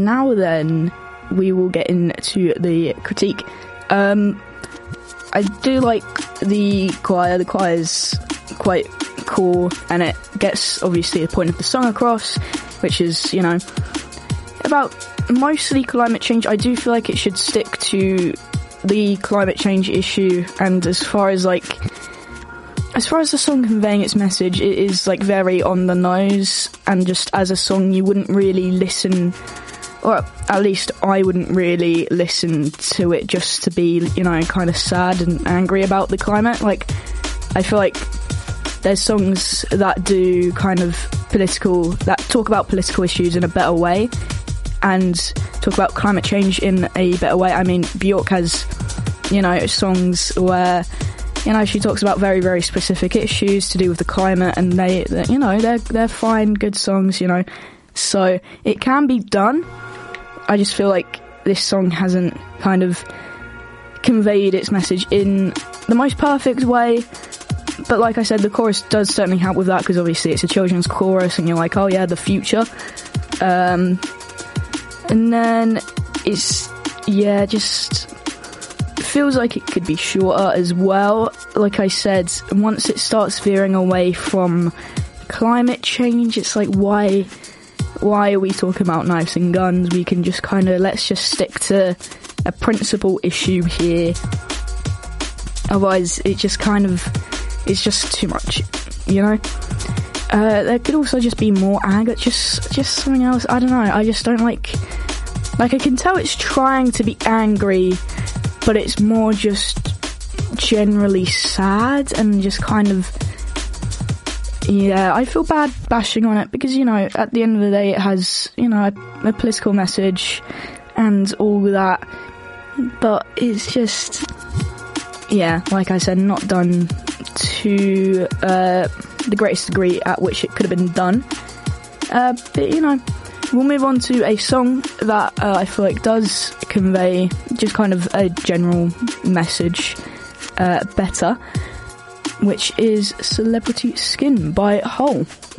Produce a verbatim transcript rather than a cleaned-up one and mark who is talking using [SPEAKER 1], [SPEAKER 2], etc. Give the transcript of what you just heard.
[SPEAKER 1] now then, we will get into the critique. Um, I do like the choir. The choir is quite cool, and it gets, obviously, the point of the song across, which is, you know, about mostly climate change. I do feel like it should stick to the climate change issue, and as far as, like, as far as the song conveying its message, it is, like, very on the nose, and just as a song, you wouldn't really listen, or at least I wouldn't really listen to it just to be, you know, kind of sad and angry about the climate. Like, I feel like there's songs that do kind of political, that talk about political issues in a better way, and talk about climate change in a better way. I mean, Bjork has, you know, songs where, you know, she talks about very, very specific issues to do with the climate, and they, they you know, they're, they're fine, good songs, you know. So, it can be done. I just feel like this song hasn't kind of conveyed its message in the most perfect way. But like I said, the chorus does certainly help with that, because obviously it's a children's chorus, and you're like, oh yeah, the future. Um, and then it's, yeah, just feels like it could be shorter as well. Like I said, once it starts veering away from climate change, it's like, why... Why are we talking about knives and guns? We can just kind of, let's just stick to a principal issue here. Otherwise, it just kind of, it's just too much, you know? Uh, there could also just be more anger, just, just something else. I don't know, I just don't like, like I can tell it's trying to be angry, but it's more just generally sad and just kind of, yeah, I feel bad bashing on it because, you know, at the end of the day it has, you know, a, a political message and all of that, but it's just, yeah, like I said, not done to uh, the greatest degree at which it could have been done. Uh, but, you know, we'll move on to a song that uh, I feel like does convey just kind of a general message uh, better, which is Celebrity Skin by Hole.